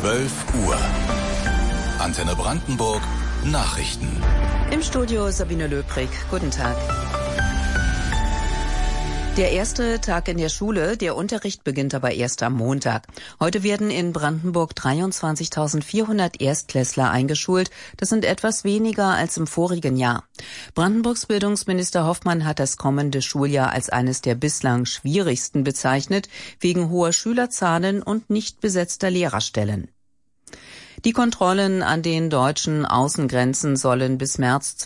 12 Uhr. Antenne Brandenburg Nachrichten. Im Studio Sabine Löbrig. Guten Tag. Der erste Tag in der Schule, der Unterricht beginnt aber erst am Montag. Heute werden in Brandenburg 23.400 Erstklässler eingeschult. Das sind etwas weniger als im vorigen Jahr. Brandenburgs Bildungsminister Hoffmann hat das kommende Schuljahr als eines der bislang schwierigsten bezeichnet, wegen hoher Schülerzahlen und nicht besetzter Lehrerstellen. Die Kontrollen an den deutschen Außengrenzen sollen bis März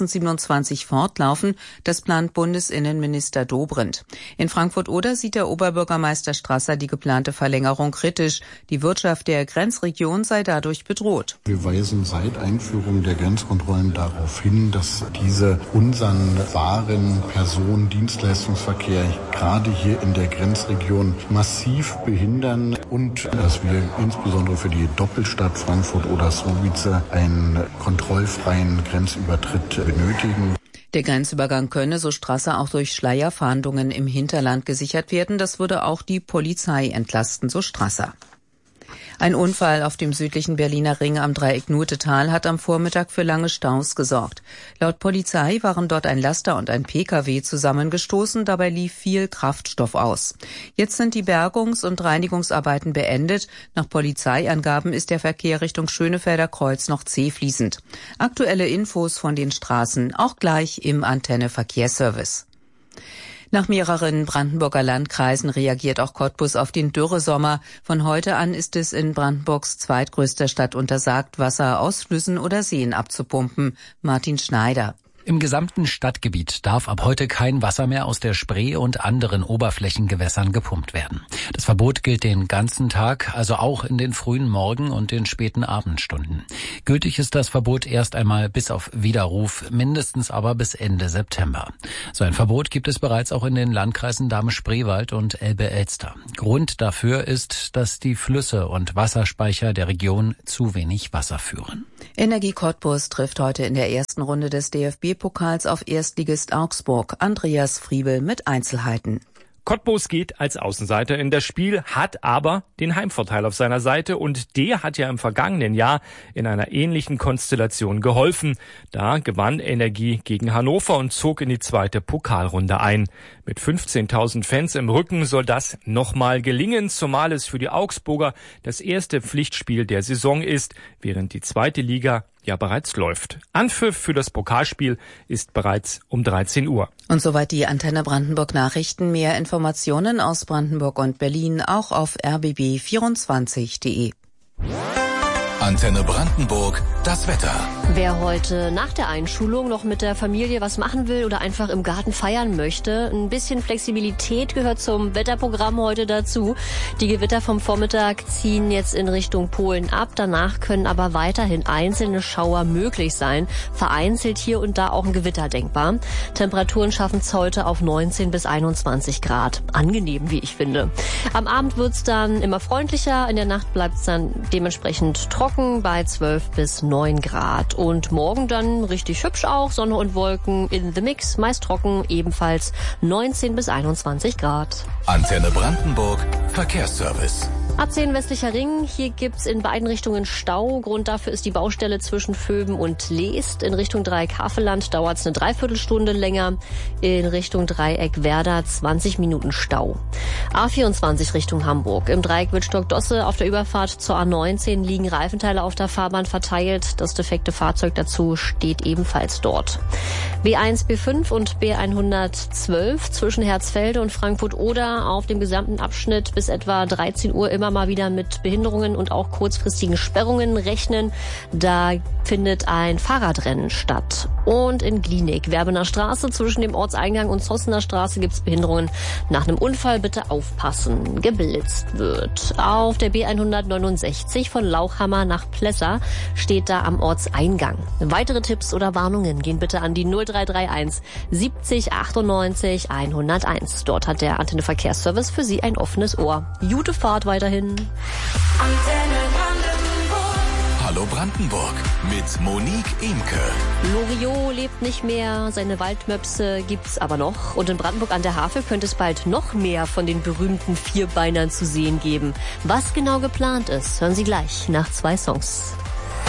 2027 fortlaufen. Das plant Bundesinnenminister Dobrindt. In Frankfurt-Oder sieht der Oberbürgermeister Strasser die geplante Verlängerung kritisch. Die Wirtschaft der Grenzregion sei dadurch bedroht. Wir weisen seit Einführung der Grenzkontrollen darauf hin, dass diese unseren Waren-, Personen-, Dienstleistungsverkehr gerade hier in der Grenzregion massiv behindern und dass wir insbesondere für die Doppelstadt Frankfurt oder Słubice einen kontrollfreien Grenzübertritt benötigen. Der Grenzübergang könne, so Strasser, auch durch Schleierfahndungen im Hinterland gesichert werden. Das würde auch die Polizei entlasten, so Strasser. Ein Unfall auf dem südlichen Berliner Ring am Dreieck Nutetal hat am Vormittag für lange Staus gesorgt. Laut Polizei waren dort ein Laster und ein Pkw zusammengestoßen, dabei lief viel Kraftstoff aus. Jetzt sind die Bergungs- und Reinigungsarbeiten beendet. Nach Polizeiangaben ist der Verkehr Richtung Schönefelder Kreuz noch zähfließend. Aktuelle Infos von den Straßen auch gleich im Antenne Verkehrsservice. Nach mehreren Brandenburger Landkreisen reagiert auch Cottbus auf den Dürresommer. Von heute an ist es in Brandenburgs zweitgrößter Stadt untersagt, Wasser aus Flüssen oder Seen abzupumpen. Martin Schneider. Im gesamten Stadtgebiet darf ab heute kein Wasser mehr aus der Spree und anderen Oberflächengewässern gepumpt werden. Das Verbot gilt den ganzen Tag, also auch in den frühen Morgen- und den späten Abendstunden. Gültig ist das Verbot erst einmal bis auf Widerruf, mindestens aber bis Ende September. So ein Verbot gibt es bereits auch in den Landkreisen Dahme-Spreewald und Elbe-Elster. Grund dafür ist, dass die Flüsse und Wasserspeicher der Region zu wenig Wasser führen. Energie Cottbus trifft heute in der ersten Runde des DFB-Pokals auf Erstligist Augsburg. Andreas Friebel mit Einzelheiten. Cottbus geht als Außenseiter in das Spiel, hat aber den Heimvorteil auf seiner Seite und der hat ja im vergangenen Jahr in einer ähnlichen Konstellation geholfen. Da gewann Energie gegen Hannover und zog in die zweite Pokalrunde ein. Mit 15.000 Fans im Rücken soll das nochmal gelingen, zumal es für die Augsburger das erste Pflichtspiel der Saison ist, während die zweite Liga ja bereits läuft. Anpfiff für das Pokalspiel ist bereits um 13 Uhr. Und soweit die Antenne Brandenburg Nachrichten. Mehr Informationen aus Brandenburg und Berlin auch auf rbb24.de. Antenne Brandenburg, das Wetter. Wer heute nach der Einschulung noch mit der Familie was machen will oder einfach im Garten feiern möchte, ein bisschen Flexibilität gehört zum Wetterprogramm heute dazu. Die Gewitter vom Vormittag ziehen jetzt in Richtung Polen ab. Danach können aber weiterhin einzelne Schauer möglich sein. Vereinzelt hier und da auch ein Gewitter denkbar. Temperaturen schaffen es heute auf 19 bis 21 Grad. Angenehm, wie ich finde. Am Abend wird's dann immer freundlicher. In der Nacht bleibt's dann dementsprechend trocken bei 12 bis 9 Grad. Und morgen dann richtig hübsch auch, Sonne und Wolken in the mix, meist trocken, ebenfalls 19 bis 21 Grad. Antenne Brandenburg, Verkehrsservice. A10 westlicher Ring, hier gibt's in beiden Richtungen Stau. Grund dafür ist die Baustelle zwischen Vöben und Leest. In Richtung Dreieck Havelland dauert's eine Dreiviertelstunde länger. In Richtung Dreieck Werder 20 Minuten Stau. A24 Richtung Hamburg. Im Dreieck Wittstock-Dosse auf der Überfahrt zur A19 liegen Reifenteile auf der Fahrbahn verteilt. Das defekte Fahrzeug dazu steht ebenfalls dort. B1, B5 und B112 zwischen Herzfelde und Frankfurt-Oder auf dem gesamten Abschnitt bis etwa 13 Uhr immer mal wieder mit Behinderungen und auch kurzfristigen Sperrungen rechnen. Da findet ein Fahrradrennen statt. Und in Glienig, Werbener Straße zwischen dem Ortseingang und Zossener Straße gibt's Behinderungen. Nach einem Unfall bitte aufpassen. Geblitzt wird. Auf der B169 von Lauchhammer nach Plessa steht da am Ortseingang. Weitere Tipps oder Warnungen gehen bitte an die 0331 70 98 101. Dort hat der Antenne Verkehrsservice für Sie ein offenes Ohr. Gute Fahrt weiterhin. Hallo Brandenburg mit Monique Imke. Loriot lebt nicht mehr, seine Waldmöpse gibt's aber noch. Und in Brandenburg an der Havel könnte es bald noch mehr von den berühmten Vierbeinern zu sehen geben. Was genau geplant ist, hören Sie gleich nach 2 Songs.